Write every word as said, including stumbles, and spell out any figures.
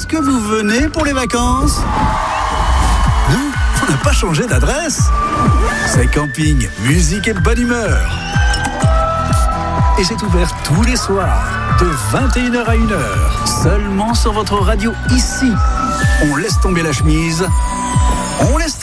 Est-ce que vous venez pour les vacances ? Non, on n'a pas changé d'adresse. C'est camping, musique et bonne humeur. Et c'est ouvert tous les soirs, de vingt et une heures à une heure, seulement sur votre radio ici. On laisse tomber la chemise, on laisse